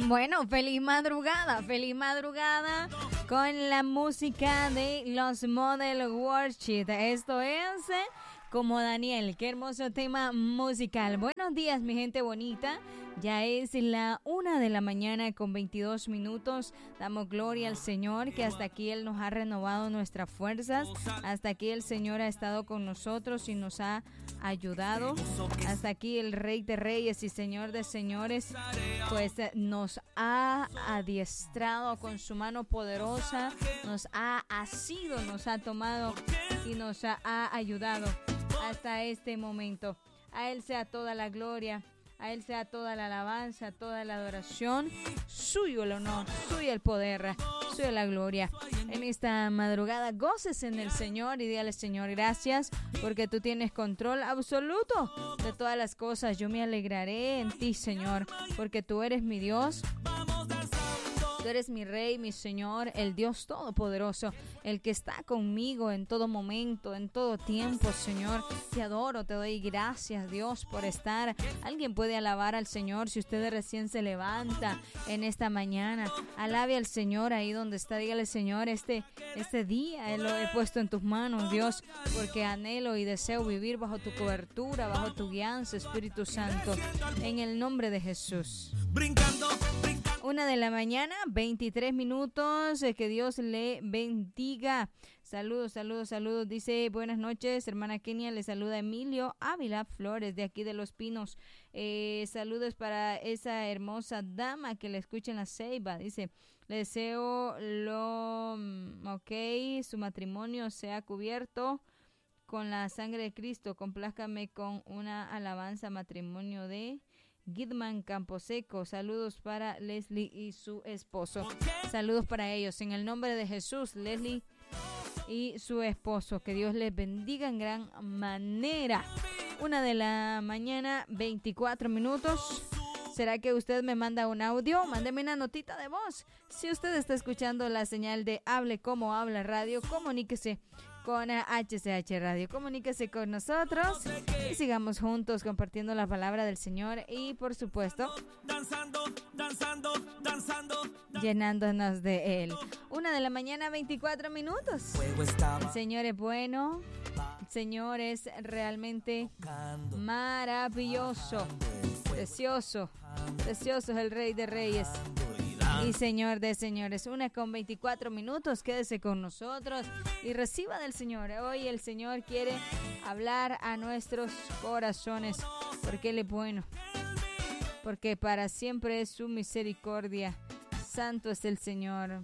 Bueno, feliz madrugada con la música de los Model Worship. Esto es Como Daniel, qué hermoso tema musical. Buenos días, mi gente bonita. Ya es la 1 de la mañana con 22 minutos. Damos gloria al Señor, que hasta aquí Él nos ha renovado nuestras fuerzas. Hasta aquí el Señor ha estado con nosotros y nos ha ayudado. Hasta aquí el Rey de Reyes y Señor de Señores, pues nos ha adiestrado con su mano poderosa, nos ha asido, nos ha tomado y nos ha ayudado hasta este momento. A Él sea toda la gloria, a Él sea toda la alabanza, toda la adoración, suyo el honor, suyo el poder, suyo la gloria. En esta madrugada gócese en el Señor y dígale: Señor, gracias porque tú tienes control absoluto de todas las cosas. Yo me alegraré en ti, Señor, porque tú eres mi Dios. Tú eres mi Rey, mi Señor, el Dios Todopoderoso, el que está conmigo en todo momento, en todo tiempo, Señor. Te adoro, te doy gracias, Dios, por estar. Alguien puede alabar al Señor si usted recién se levanta en esta mañana. Alabe al Señor ahí donde está. Dígale: Señor, este día lo he puesto en tus manos, Dios, porque anhelo y deseo vivir bajo tu cobertura, bajo tu guianza, Espíritu Santo, en el nombre de Jesús. 1 de la mañana, 23 minutos. Que Dios le bendiga. Saludos. Dice: buenas noches, hermana Kenia. Le saluda Emilio Ávila Flores, de aquí de Los Pinos. Saludos para esa hermosa dama que le escucha en La Ceiba. Dice: le deseo su matrimonio sea cubierto con la sangre de Cristo. Complázcame con una alabanza matrimonio de Gidman Camposeco. Saludos para Leslie y su esposo. Saludos para ellos en el nombre de Jesús, Leslie y su esposo. Que Dios les bendiga en gran manera. 1 de la mañana, 24 minutos. ¿Será que usted me manda un audio? Mándeme una notita de voz. Si usted está escuchando la señal de Hable Como Habla Radio, comuníquese con HCH Radio. Comuníquese con nosotros y sigamos juntos compartiendo la palabra del Señor y, por supuesto, llenándonos de Él. 1 de la mañana, 24 minutos. El Señor es bueno. El Señor es realmente maravilloso. Precioso es el Rey de Reyes y Señor de Señores. 1:24 minutos. Quédese con nosotros y reciba del Señor. Hoy el Señor quiere hablar a nuestros corazones, porque Él es bueno, porque para siempre es su misericordia. Santo es el Señor.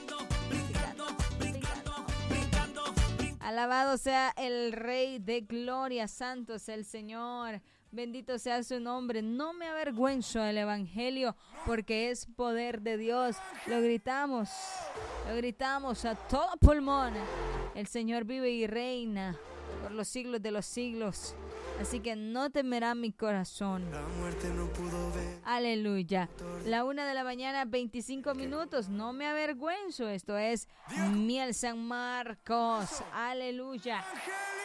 Alabado sea el Rey de Gloria. Santo es el Señor. Bendito sea su nombre. No me avergüenzo del Evangelio, porque es poder de Dios. Lo gritamos a todo pulmón. El Señor vive y reina por los siglos de los siglos. Así que no temerá mi corazón. La muerte no pudo ver. Aleluya. La 1 de la mañana, 25 minutos. No me avergüenzo. Esto es Miel San Marcos. Aleluya.